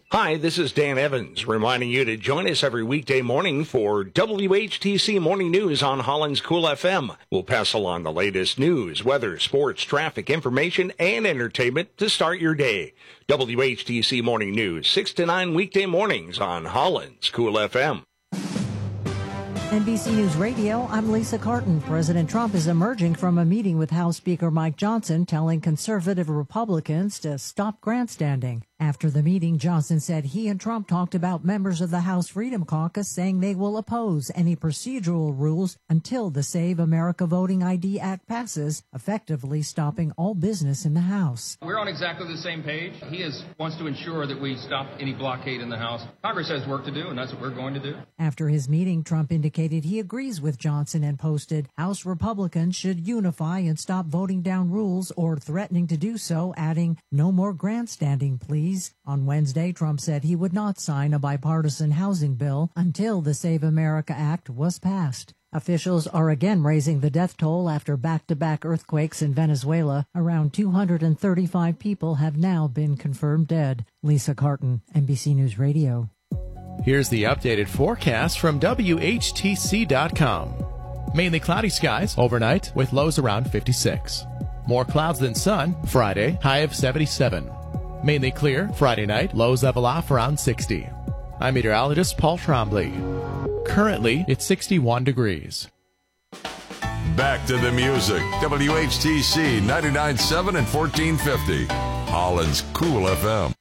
Hi, this is Dan Evans, reminding you to join us every weekday morning for WHTC Morning News on Holland's Cool FM. We'll pass along the latest news, weather, sports, traffic, information, and entertainment to start your day. WHTC Morning News, 6 to 9 weekday mornings on Holland's Cool FM. NBC News Radio, I'm Lisa Carton. President Trump is emerging from a meeting with House Speaker Mike Johnson, telling conservative Republicans to stop grandstanding. After the meeting, Johnson said he and Trump talked about members of the House Freedom Caucus, saying they will oppose any procedural rules until the Save America Voting ID Act passes, effectively stopping all business in the House. We're on exactly the same page. He wants to ensure that we stop any blockade in the House. Congress has work to do, and that's what we're going to do. After his meeting, Trump indicated he agrees with Johnson and posted, House Republicans should unify and stop voting down rules or threatening to do so, adding, no more grandstanding, please. On Wednesday, Trump said he would not sign a bipartisan housing bill until the Save America Act was passed. Officials are again raising the death toll after back-to-back earthquakes in Venezuela. Around 235 people have now been confirmed dead. Lisa Carton, NBC News Radio. Here's the updated forecast from WHTC.com. Mainly cloudy skies overnight with lows around 56. More clouds than sun Friday, high of 77. Mainly clear Friday night, lows level off around 60. I'm meteorologist Paul Trombley. Currently, it's 61 degrees. Back to the music. WHTC 99.7 and 1450. Holland's Cool FM.